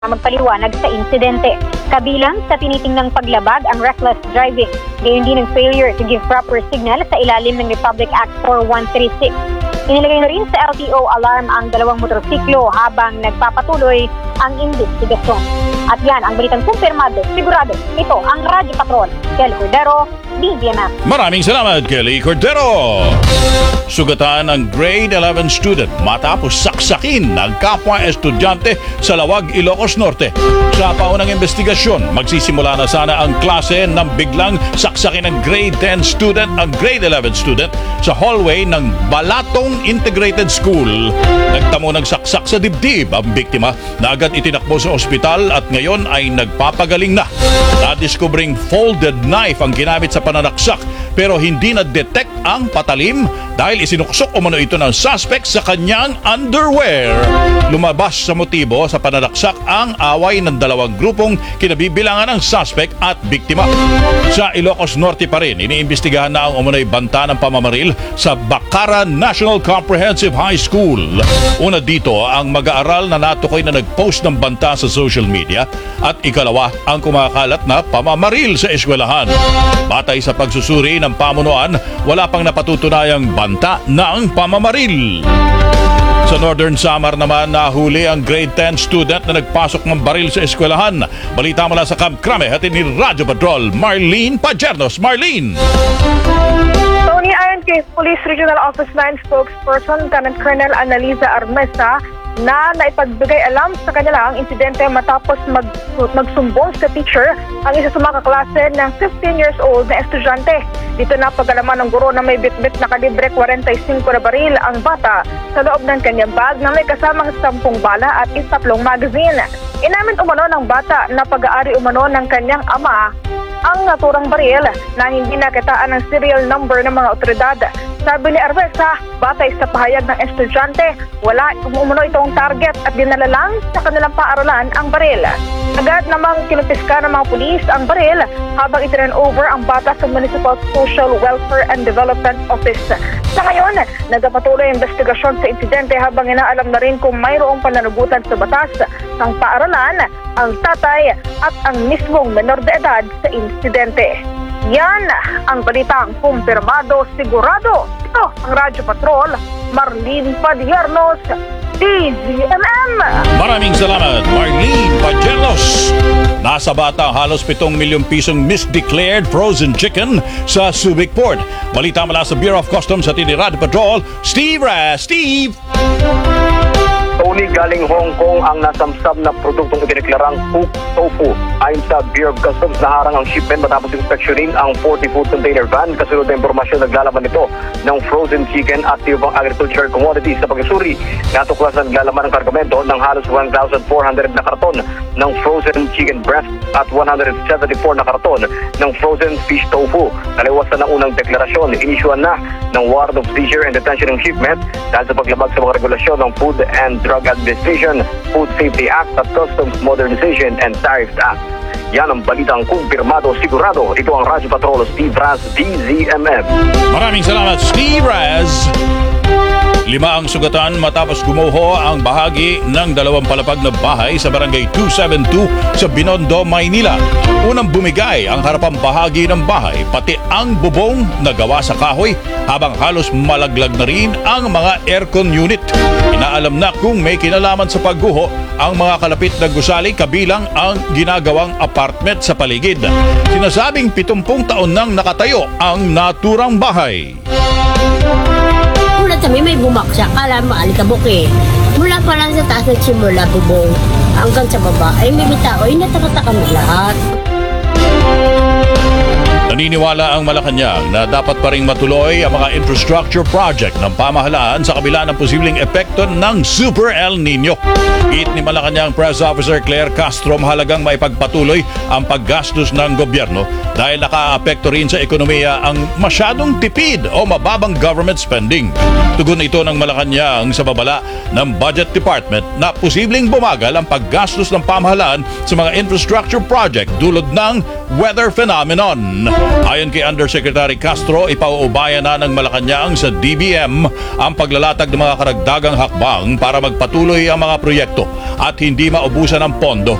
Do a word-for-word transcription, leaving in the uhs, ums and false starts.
magpaliwanag sa insidente. Kabilang sa tinitingnang paglabag ang reckless driving, gayon din ang failure to give proper signal sa ilalim ng Republic Act four one three six. Inilagay na rin sa L T O alarm ang dalawang motorsiklo habang nagpapatuloy ang investigasyon. At yan ang balitang kumpirmado, sigurado. Ito ang Radyo Patrol. Kelly Cordero, D Z M F. Maraming salamat, Kelly Cordero. Sugatan ng grade eleven student matapos saksakin ng kapwa estudyante sa Lawag, Ilocos Norte. Sa paunang investigasyon, magsisimula na sana ang klase ng biglang saksakin ng grade ten student ang grade eleven student sa hallway ng Balatong Integrated School. Nagtamo ng saksak sa dibdib ang biktima na agad itinakbo sa ospital at ngayon ay nagpapagaling na. Nadiskubring folded knife ang ginamit sa pananaksak pero hindi na-detect ang patalim dahil isinuksok umano ito ng suspect sa kanyang underwear. Lumabas sa motibo sa pananaksak ang away ng dalawang grupong kinabibilangan ng suspect at biktima. Sa Ilocos Norte pa rin, iniimbestigahan na ang umano'y banta ng pamamaril sa Bacara National Comprehensive High School. Una dito ang mag-aaral na natukoy na nag-post ng banta sa social media at ikalawa ang kumakalat na pamamaril sa eskwelahan. Batay sa pagsusuri ng pamunuan, wala pang napatutunayang banta ng pamamaril. Sa Northern Samar naman, nahuli ang grade ten student na nagpasok ng baril sa eskwelahan. Balita mula sa Camp Crame, hatid ni Radyo Patrol, Marlene Pajernos. Marlene! Tony, ayon kay Police Regional Office nine spokesperson Lieutenant Colonel Analiza Armesa, na naipagbigay alam sa kanila ang insidente matapos mag, magsumbong sa teacher ang isa sa mga kaklase ng fifteen years old na estudyante. Dito na pag-alaman ng guro na may bitbit na kalibre forty-five na baril ang bata sa loob ng kanyang bag na may kasamang sampung bala at isatlong magazine. Inamin umano ng bata na pag-aari umano ng kanyang ama ang naturang baril na hindi nakitaan ng serial number ng mga otoridad. Sabi ni Arvesa, batay sa pahayag ng estudyante, wala umano itong target at dinala lang sa kanilang paaralan ang baril. Agad namang kinupiska ng mga pulis ang baril habang iturn over ang bata sa Municipal Social Welfare and Development Office. Sa ngayon, nagpapatuloy ang investigasyon sa insidente habang inaalam na rin kung mayroong pananagutan sa batas ng paaralan, ang tatay at ang mismong menor de edad sa insidente. Yan ang balitang kumpirmado, sigurado. Ito ang Radyo Patrol, Marlene Pajernos, D Z M M. Maraming salamat, Marlene Pajernos. Nasa bata halos pitong milyong pisong misdeclared frozen chicken sa Subic Port. Balita mula sa Bureau of Customs at ni Radyo Patrol, Steve Raz. Steve! Tony, galing Hong Kong ang nasamsam na produktong idineklarang cooked tofu. Ayon sa Bureau of Customs, naharang ang shipment matapos inspeksyonin ang forty foot container van. Kasunod na impormasyon, naglalaman ito ng frozen chicken at ibang agricultural commodities. Sa pagsusuri, natuklasan naglalaman ng kargamento ng halos one thousand four hundred na karton ng frozen chicken breast at one hundred seventy-four na karton ng frozen fish tofu. Naliwasan ng unang deklarasyon, inisyuan na ng warrant of seizure and detention ng shipment dahil sa paglabag sa mga regulasyon ng Food and Drug Administration, Food Safety Act at Customs Modernization and Tariffs Act. Yan ang balitang kumpirmado, sigurado. Ito ang Radyo Patrol, Steve Raz, D Z M M. Maraming salamat, Steve Raz. Lima ang sugatan matapos gumuho ang bahagi ng dalawang palapag na bahay sa barangay two seventy-two sa Binondo, Maynila. Unang bumigay ang harapang bahagi ng bahay, pati ang bubong na gawa sa kahoy, habang halos malaglag na rin ang mga aircon unit. Inaalam na kung may kinalaman sa pagguho ang mga kalapit na gusali kabilang ang ginagawang apartment sa paligid. Sinasabing pitungpung taon nang nakatayo ang naturang bahay. Mula kami may bumaksak, alam mo, alikabok eh. Mula pa lang sa taas ng simula, bubong, hanggang sa baba, ay may tao, ay natakata kami lahat. Naniniwala ang Malacanang na dapat pa ring matuloy ang mga infrastructure project ng pamahalaan sa kabila ng posibleng epekto ng Super El Nino. Giit ni Malacanang Press Officer Claire Castro, mahalagang maipagpatuloy ang paggastos ng gobyerno dahil nakaapekto rin sa ekonomiya ang masyadong tipid o mababang government spending. Tugon ito ng Malacanang sa babala ng Budget Department na posibleng bumagal ang paggastos ng pamahalaan sa mga infrastructure project dulot ng weather phenomenon. Ayon kay Undersecretary Castro, ipauubaya na ng Malacanang sa D B M ang paglalatag ng mga karagdagang hakbang para magpatuloy ang mga proyekto at hindi maubusan ng pondo